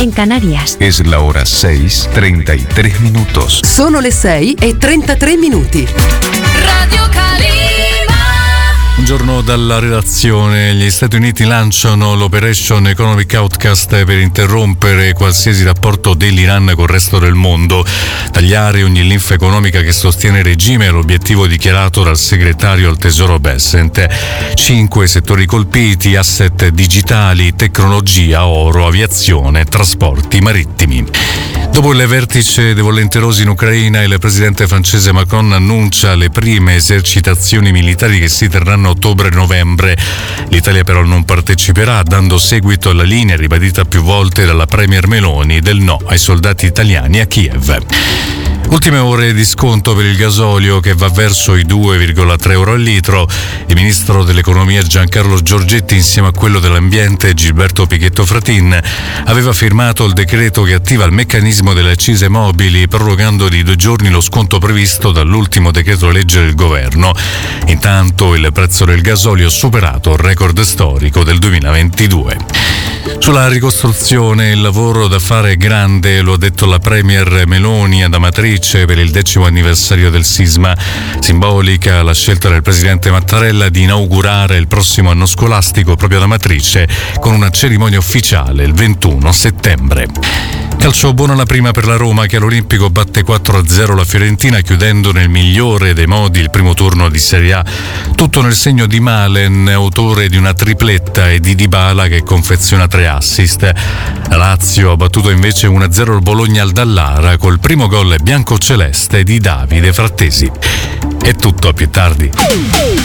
en Canarias. Es la hora 6:33 minutos. Sono le 6:33. Radio Calima. Buongiorno dalla redazione. Gli Stati Uniti lanciano l'Operation Economic Outcast per interrompere qualsiasi rapporto dell'Iran col resto del mondo. Tagliare ogni linfa economica che sostiene il regime è l'obiettivo dichiarato dal segretario al Tesoro Bessent. 5 settori colpiti: asset digitali, tecnologia, oro, aviazione, trasporti marittimi. Dopo il vertice dei volenterosi in Ucraina, il presidente francese Macron annuncia le prime esercitazioni militari che si terranno a ottobre e novembre. L'Italia però non parteciperà, dando seguito alla linea ribadita più volte dalla premier Meloni del no ai soldati italiani a Kiev. Ultime ore di sconto per il gasolio che va verso i 2,3 euro al litro. Il ministro dell'economia Giancarlo Giorgetti, insieme a quello dell'ambiente Gilberto Pichetto Fratin, aveva firmato il decreto che attiva il meccanismo delle accise mobili, prorogando di 2 giorni lo sconto previsto dall'ultimo decreto legge del governo. Intanto il prezzo del gasolio ha superato il record storico del 2022. Sulla ricostruzione il lavoro da fare è grande, lo ha detto la premier Meloni ad Amatrice per il 10° anniversario del sisma. Simbolica la scelta del presidente Mattarella di inaugurare il prossimo anno scolastico proprio ad Amatrice con una cerimonia ufficiale il 21 settembre. Calcio, buona la prima per la Roma che all'Olimpico batte 4-0 la Fiorentina, chiudendo nel migliore dei modi il primo turno di Serie A. Tutto nel segno di Malen, autore di una tripletta, e di Dybala che confeziona 3 assist. La Lazio ha battuto invece 1-0 il Bologna al Dallara col primo gol biancoceleste di Davide Frattesi. È tutto, a più tardi.